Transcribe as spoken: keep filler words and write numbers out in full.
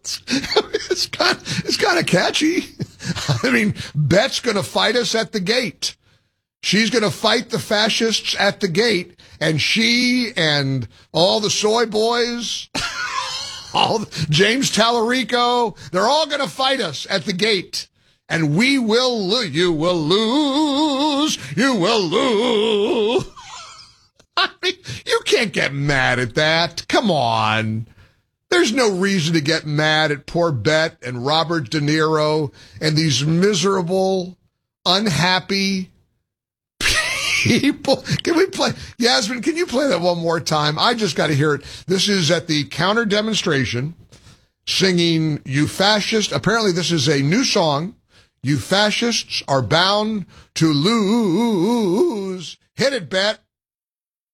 it's kind, it's kind of catchy. I mean, Bet's going to fight us at the gate. She's going to fight the fascists at the gate, and she and all the soy boys, all the, James Tallarico, they're all going to fight us at the gate, and we will lose. You will lose. You will lose. I mean, you can't get mad at that. Come on. There's no reason to get mad at poor Bet and Robert De Niro and these miserable, unhappy people. Can we play? Yasmin, can you play that one more time? I just got to hear it. This is at the counter demonstration singing You Fascist. Apparently this is a new song. You fascists are bound to lose. Hit it, Bet.